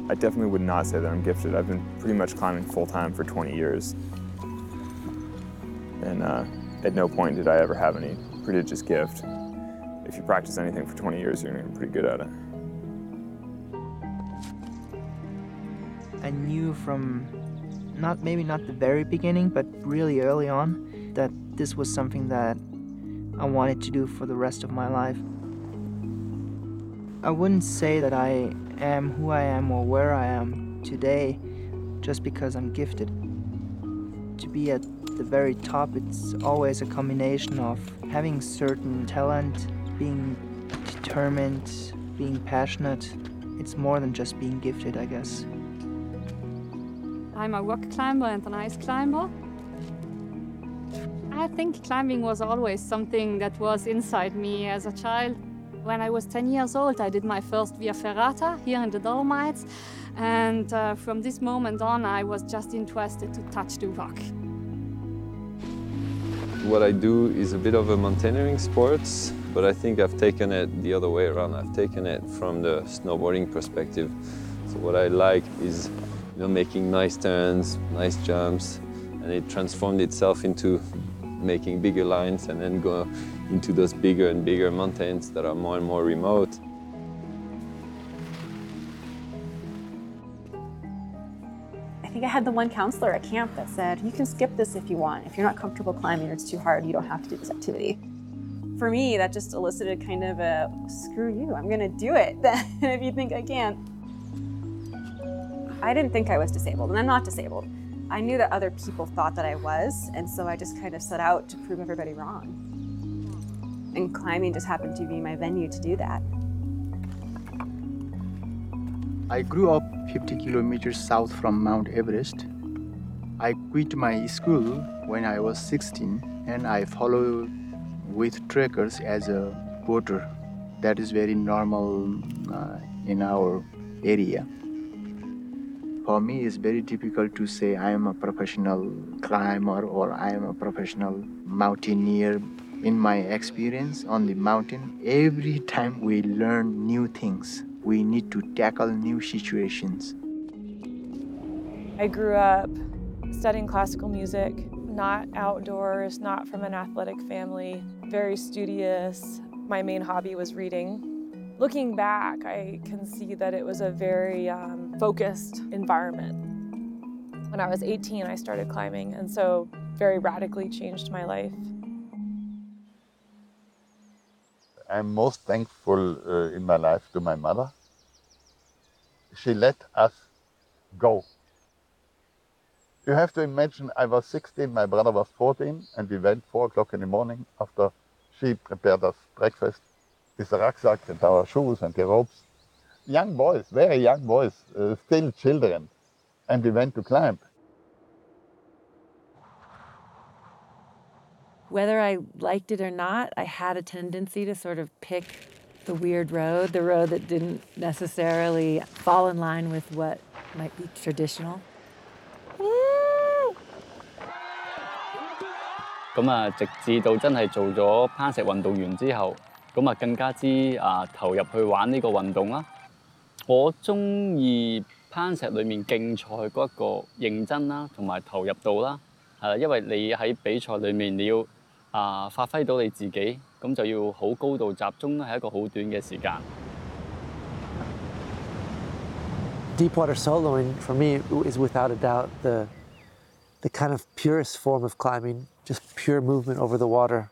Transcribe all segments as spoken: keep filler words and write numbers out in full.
I definitely would not say that I'm gifted. I've been pretty much climbing full-time for twenty years. And uh, at no point did I ever have any prodigious gift. If you practice anything for twenty years, you're gonna get pretty good at it. I knew from, not maybe not the very beginning, but really early on, that this was something that I wanted to do for the rest of my life. I wouldn't say that I am who I am or where I am today just because I'm gifted. To be at the very top, it's always a combination of having certain talent, being determined, being passionate. It's more than just being gifted, I guess. I'm a rock climber and an ice climber. I think climbing was always something that was inside me as a child. When I was ten years old, I did my first Via Ferrata here in the Dolomites. And uh, from this moment on, I was just interested to touch the rock. What I do is a bit of a mountaineering sports, but I think I've taken it the other way around. I've taken it from the snowboarding perspective. So what I like is, you know, making nice turns, nice jumps, and it transformed itself into making bigger lines and then go into those bigger and bigger mountains that are more and more remote. I think I had the one counselor at camp that said, you can skip this if you want. If you're not comfortable climbing or it's too hard, you don't have to do this activity. For me, that just elicited kind of a, screw you, I'm gonna do it if you think I can't. I didn't think I was disabled, and I'm not disabled. I knew that other people thought that I was, and so I just kind of set out to prove everybody wrong. And climbing just happened to be my venue to do that. I grew up fifty kilometers south from Mount Everest. I quit my school when I was sixteen, and I followed with trekkers as a porter. That is very normal uh, in our area. For me, it's very difficult to say I am a professional climber or I am a professional mountaineer. In my experience on the mountain, every time we learn new things, we need to tackle new situations. I grew up studying classical music, not outdoors, not from an athletic family, very studious. My main hobby was reading. Looking back, I can see that it was a very um, focused environment. When I was eighteen, I started climbing, and so very radically changed my life. I'm most thankful uh, in my life to my mother. She let us go. You have to imagine I was sixteen, my brother was fourteen, and we went four o'clock in the morning after she prepared us breakfast with the rucksack and our shoes and the ropes. Young boys, very young boys, uh, still children, and we went to climb. Whether I liked it or not, I had a tendency to sort of pick the weird road, the road that didn't necessarily fall in line with what might be traditional. 咁啊，直至到真係做咗攀石運動員之後，咁啊更加之啊投入去玩呢個運動啦。我中意攀石裡面競賽嗰一個認真啦，同埋投入度啦，係啦，因為你喺比賽裡面你要啊發揮到你自己，咁就要好高度集中啦，係一個好短嘅時間。 Deepwater soloing for me is without a doubt the the kind of purest form of climbing, just pure movement over the water.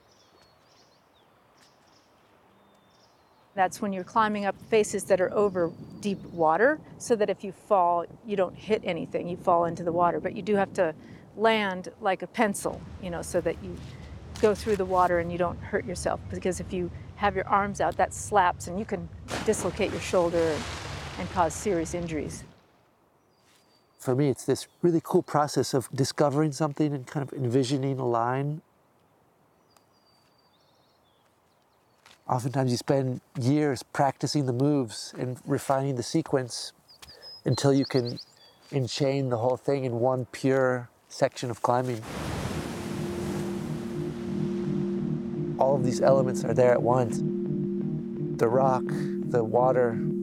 That's when you're climbing up faces that are over deep water, so that if you fall, you don't hit anything, you fall into the water. But you do have to land like a pencil, you know, so that you go through the water and you don't hurt yourself. Because if you have your arms out, that slaps and you can dislocate your shoulder and, and cause serious injuries. For me, it's this really cool process of discovering something and kind of envisioning a line. Oftentimes you spend years practicing the moves and refining the sequence until you can enchain the whole thing in one pure section of climbing. All of these elements are there at once. The rock, the water,